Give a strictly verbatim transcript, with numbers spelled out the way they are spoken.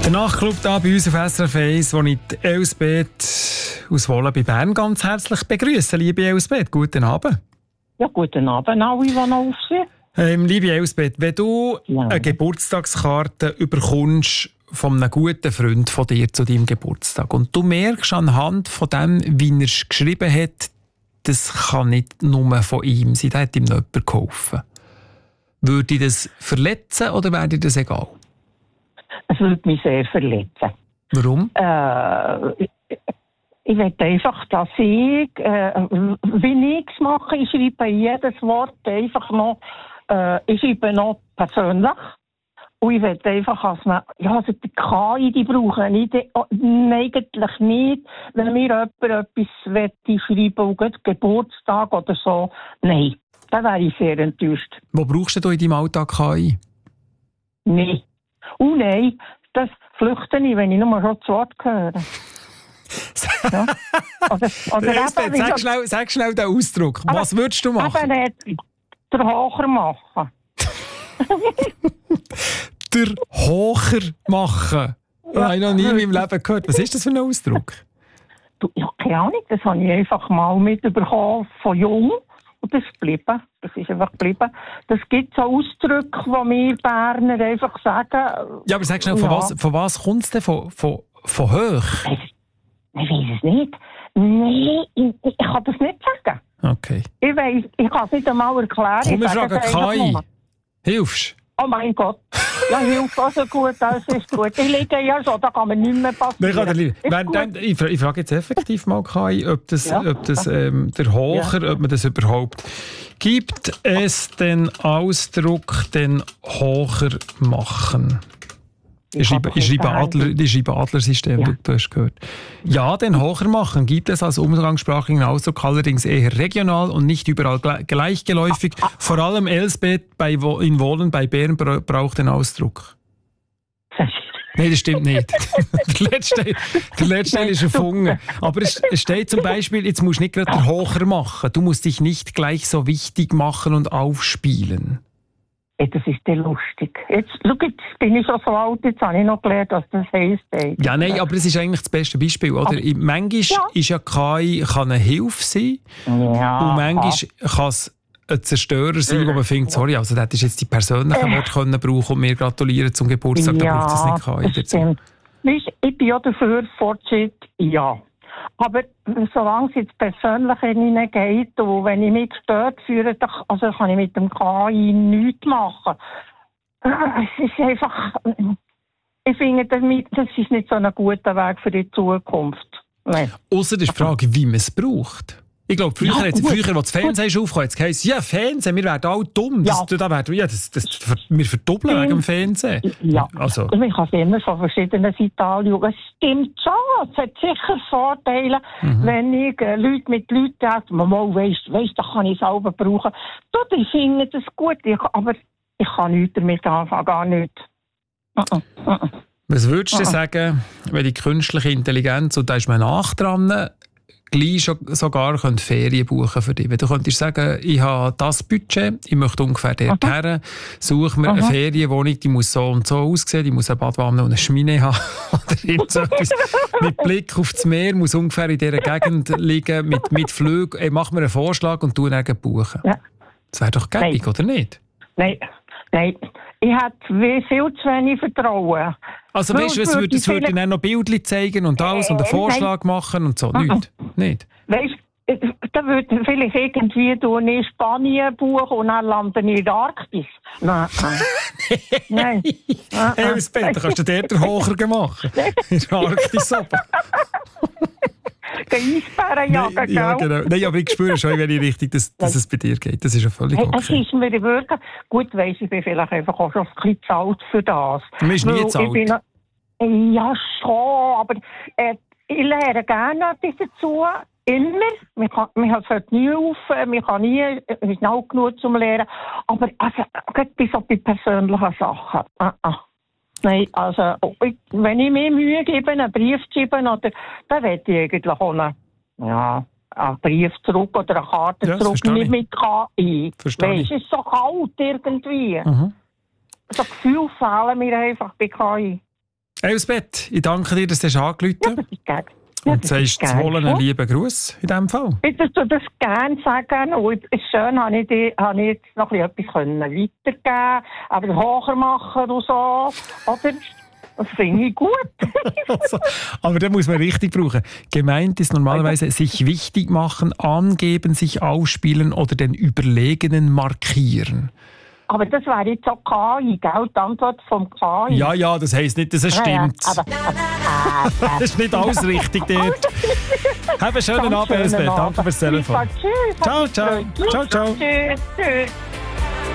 Der Nachtclub hier bei uns auf S R F eins, wo ich die Elsbeth aus Wohlen bei Bern ganz herzlich begrüße. Liebe Elsbeth, guten Abend. Ja, guten Abend alle, die noch auf sind. Ähm, liebe Elsbeth, wenn du Ja. eine Geburtstagskarte überkommst von einem guten Freund von dir zu deinem Geburtstag und du merkst anhand von dem, wie er es geschrieben hat, das kann nicht nur von ihm sein, da hat ihm noch jemand geholfen. Würde dich das verletzen oder wäre dir das egal? Es würde mich sehr verletzen. Warum? Äh, ich, ich will einfach, dass ich, äh, wie ich es mache, ich schreibe jedes Wort einfach noch, äh, ich schreibe noch persönlich. Und ich will einfach, dass man, ja, also die K I, die brauchen nicht, eigentlich nicht, wenn mir jemand etwas schreiben will, und Geburtstag oder so. Nein, da wäre ich sehr enttäuscht. Wo brauchst du in deinem Alltag K I? Nein. Oh nein, das flüchte ich, wenn ich nur schon das Wort höre. Ja. Oder, oder Elsbeth, eben, sag, wie- schnell, sag schnell den Ausdruck. Aber- Was würdest du machen? Eben nicht der Hocher machen. Der Hocher machen. Das habe ich noch nie in meinem Leben gehört. Was ist das für ein Ausdruck? Du, ja, keine Ahnung, das habe ich einfach mal mitbekommen von Jung. Und das ist geblieben. Das ist einfach geblieben. Das gibt so Ausdrücke, die wir Berner einfach sagen. Ja, aber sag schnell, von Ja. was, von was kommt es denn? Von, von, von hoch? Ich weiß es nicht. Nein, ich, ich kann das nicht sagen. Okay. Ich weiss, ich kann es nicht einmal erklären. Komm, wir Ich sage fragen es einfach K I. nur. Hilfst Oh mein Gott. Ja, hilft also gut, das ist gut. Ich liege ja so, da kann man nicht mehr passieren. Ich, kann dir lieb- Ist Wenn, gut. dann, ich, fra- ich frage jetzt effektiv mal K I, ob das, Ja. ob das ähm, der Hocher, ob man das überhaupt gibt. Es den Ausdruck, den Hocher machen? Ich schreibe, hab ich doch schreibe, nicht Adler, ich schreibe Adlersystem, Ja. du, du hast gehört. Ja, den Hocher machen gibt es als umgangssprachlichen Ausdruck allerdings eher regional und nicht überall gle- gleichgeläufig. Vor allem Elsbeth bei, Wo- in Wohlen bei Bern bra- braucht den Ausdruck. Nein, das stimmt nicht. der letzte, der letzte Teil ist erfunden. Aber es, es steht zum Beispiel, jetzt musst du nicht gerade den Hocher machen. Du musst dich nicht gleich so wichtig machen und aufspielen. Ja, das ist ja lustig. Jetzt, schau, jetzt bin ich schon so alt, jetzt habe ich noch gelernt, was das heisst. ey. Ja, nein, aber es ist eigentlich das beste Beispiel. Oder? Aber- Manchmal Ja. ist ja K I kann eine Hilfe sein Ja. und manchmal kann es ein Zerstörer sein, wo man findet, sorry, also das ist jetzt die persönlichen Worte können brauchen und mir gratulieren zum Geburtstag, da braucht es nicht K I das dazu. stimmt. Weisst, ich bin ja dafür, Fortschritt, ja. Aber solange es ins Persönliche hineingeht und wenn ich mich gestört fühle, dann also kann ich mit dem K I nichts machen. Äh, Es ist einfach, ich finde, das das ist nicht so ein guter Weg für die Zukunft. Nein. Ausser ist die Frage, wie man es braucht. Ich glaube, früher, Ja, hat's- gut. früher als das Fernsehen ist aufgekommen, hat es geheißen, ja, Fernsehen, wir werden alle dumm. Das, Ja. da werden, ja, das, das, wir verdoppeln wegen dem Fernsehen. Ja, Also, also. Ich kann es immer von verschiedenen Seiten anschauen. Es stimmt schon, es hat sicher Vorteile, Mhm. wenn ich äh, Leute mit Leuten sage, mal weisst, weisst, da kann ich es selber brauchen. Du, ich finde das gut, ich, aber ich kann nichts damit anfangen, gar nichts. Uh -uh, uh -uh. was würdest du Ah. sagen, wenn die künstliche Intelligenz, und da ist man nach dran, gleich schon- sogar könnte Ferien buchen für dich? Wenn du könntest sagen, ich habe das Budget, ich möchte ungefähr dort her, suche mir eine Aha. Ferienwohnung, die muss so und so aussehen, die muss eine Badwanne und eine Schmine haben oder irgend so etwas mit Blick auf das Meer, muss ungefähr in dieser Gegend liegen, mit, mit Flügen. Ey, mach mir einen Vorschlag und du dann buchen. Ja. Das wäre doch gäbig, Nein. oder nicht? Nein, nein. Ich habe viel zu wenig Vertrauen. Also Weil weißt du, es es würde, würde es würde viele- dann noch Bildchen zeigen und alles und einen Äh, Vorschlag machen und so. Nicht? Nicht? Weißt du, da würde vielleicht irgendwie durch in Spanien buchen und dann landen in der Arktis. Nein, nein. nein. Ah, Hey, ah. Elsbeth, kannst du dort den Hocher machen? In der Arktis oben. Eisbären jagen, Nein, ja, gell? genau. Nein, aber ich spüre schon, wenn ich richtig, dass, dass es bei dir geht. Das ist ja völlig Hey, es okay. ist mir wirklich... Gut, weiss ich, bin vielleicht einfach auch schon ein bisschen zu alt für das. Man ist nie Weil zu ich alt. bin noch- Ja, schon, aber äh, ich lerne gerne etwas dazu. Immer. Man, kann, man hört nie auf, man kann nie, es ist auch genug zum Lernen. Aber also, gerade bei so bei persönlichen Sachen. Ah, ah. Nein, also, ich, wenn ich mir Mühe gebe, einen Brief zu schreiben, oder, dann will ich eigentlich auch einen, ja, einen Brief zurück oder eine Karte Ja, das zurück, verstehe nicht ich. mit K I. Verstehe Weißt, ich. es ist so kalt irgendwie. Mhm. So Gefühle fehlen mir einfach bei K I. Elsbeth, ich danke dir, dass du angerufen hast. Ja, das ist gerne. Ja, Und sagst zu wollen einen lieben Gruß in diesem Fall. Würdest du das gerne sagen? Und es ist schön, habe ich, die, habe ich jetzt noch etwas weitergeben, aber hocher machen und so. Oder? Das finde ich gut. Also, aber da muss man richtig brauchen. Gemeint ist normalerweise sich wichtig machen, angeben, sich ausspielen oder den Überlegenen markieren. Aber das wäre jetzt auch K I, gell? Die Antwort vom K I. Ja, ja, das heisst nicht, dass es stimmt. Ja, aber, aber, das ist nicht alles richtig dort. Hab einen schönen Abend, Elsbeth. Danke fürs Telefon. Tschüss. Ciao, ciao. Ciao, ciao. Tschüss, tschüss.